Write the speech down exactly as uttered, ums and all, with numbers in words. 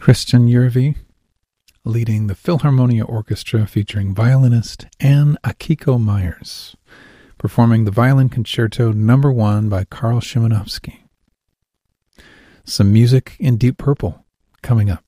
Christian Yervi, leading the Philharmonia Orchestra featuring violinist Anne Akiko Myers, performing the Violin Concerto Number One by Karl Szymanowski. Some music in Deep Purple coming up.